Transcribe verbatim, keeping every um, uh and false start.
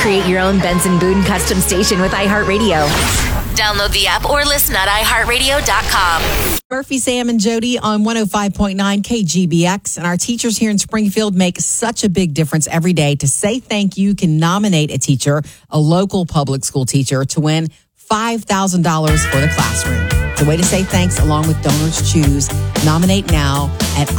Create your own Benson Boone custom station with iHeartRadio. Download the app or listen at i heart radio dot com. Murphy, Sam, and Jody on one oh five point nine K G B X. And our teachers here in Springfield make such a big difference every day. To say thank you, you can nominate a teacher, a local public school teacher, to win five thousand dollars for the classroom. It's a way to say thanks along with Donors Choose. Nominate now at